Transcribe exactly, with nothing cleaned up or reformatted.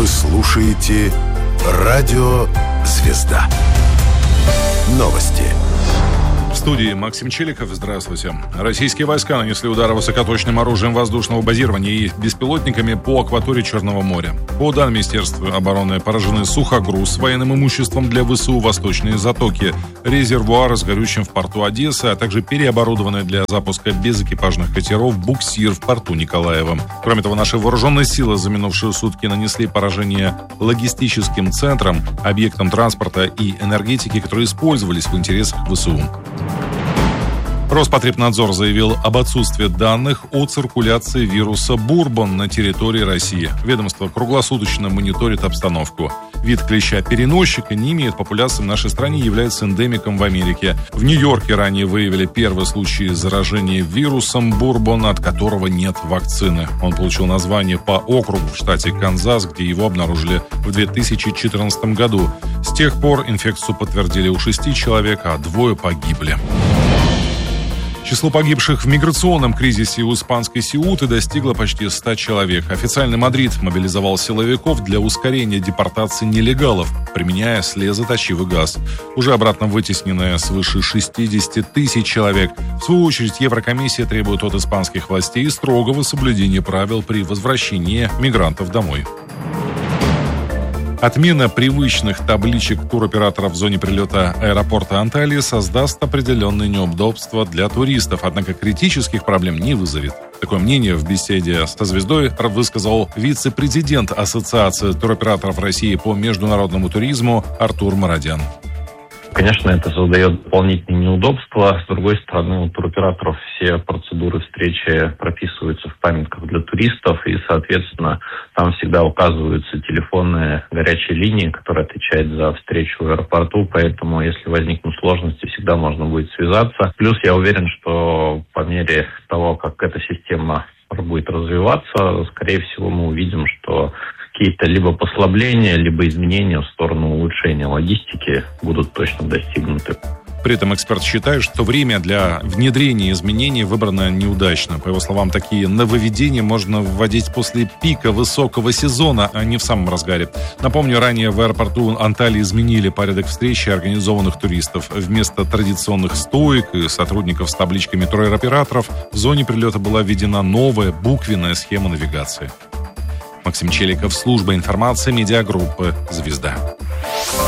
Вы слушаете Радио «Звезда». Новости. В студии Максим Челиков. Здравствуйте. Российские войска нанесли удары высокоточным оружием воздушного базирования и беспилотниками по акватории Черного моря. По данным Министерства обороны, поражены сухогруз с военным имуществом для ВСУ «Восточные затоки», резервуары с горючим в порту Одессы, а также переоборудованный для запуска безэкипажных катеров буксир в порту Николаева. Кроме того, наши вооруженные силы за минувшие сутки нанесли поражение логистическим центрам, объектам транспорта и энергетики, которые использовались в интересах ВСУ. Роспотребнадзор заявил об отсутствии данных о циркуляции вируса бурбон на территории России. Ведомство круглосуточно мониторит обстановку. Вид клеща-переносчика не имеет популяции в нашей стране, является эндемиком в Америке. В Нью-Йорке ранее выявили первый случай заражения вирусом бурбон, от которого нет вакцины. Он получил название по округу в штате Канзас, где его обнаружили в две тысячи четырнадцатом году. С тех пор инфекцию подтвердили у шести человек, а двое погибли. Число погибших в миграционном кризисе у испанской Сеуты достигло почти ста человек. Официальный Мадрид мобилизовал силовиков для ускорения депортации нелегалов, применяя слезоточивый газ. Уже обратно вытеснены свыше шестидесяти тысяч человек. В свою очередь, Еврокомиссия требует от испанских властей строгого соблюдения правил при возвращении мигрантов домой. Отмена привычных табличек туроператоров в зоне прилета аэропорта Анталии создаст определенные неудобства для туристов, однако критических проблем не вызовет. Такое мнение в беседе со «Звездой» высказал вице-президент Ассоциации туроператоров России по международному туризму Артур Мародян. Конечно, это создает дополнительные неудобства. С другой стороны, у туроператоров все процедуры встречи прописываются в памятках для туристов, и, соответственно, там всегда указываются телефонные горячие линии, которые отвечают за встречу в аэропорту, поэтому, если возникнут сложности, всегда можно будет связаться. Плюс я уверен, что по мере того, как эта система будет развиваться, скорее всего, мы увидим, что какие-то либо послабления, либо изменения в сторону улучшения логистики будут точно достигнуты. При этом эксперт считает, что время для внедрения изменений выбрано неудачно. По его словам, такие нововведения можно вводить после пика высокого сезона, а не в самом разгаре. Напомню, ранее в аэропорту Анталии изменили порядок встречи организованных туристов. Вместо традиционных стоек и сотрудников с табличками туроператоров в зоне прилета была введена новая буквенная схема навигации. Максим Челиков, служба информации медиагруппы «Звезда».